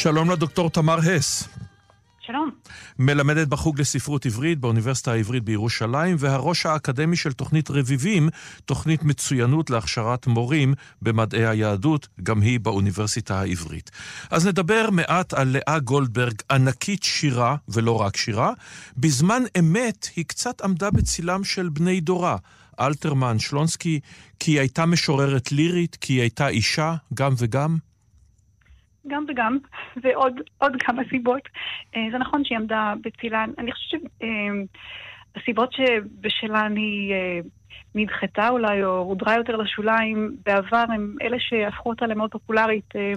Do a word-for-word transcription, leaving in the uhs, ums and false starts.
שלום לדוקטור תמר הס. שלום. מלמדת בחוג לספרות עברית באוניברסיטה העברית בירושלים, והראש האקדמי של תוכנית רביבים, תוכנית מצוינות להכשרת מורים במדעי היהדות, גם היא באוניברסיטה העברית. אז נדבר מעט על לאה גולדברג, ענקית שירה, ולא רק שירה. בזמן אמת היא קצת עמדה בצילם של בני דורה, אלתרמן, שלונסקי, כי היא הייתה משוררת לירית, כי היא הייתה אישה, גם וגם. גם וגם, ועוד עוד כמה סיבות. זה נכון שהיא עמדה בצילן. אני חושבת שהסיבות שבשלן היא נדחתה אולי, או הודרה יותר לשוליים בעבר, הם אלה שהפכו אותה למאוד פופולרית.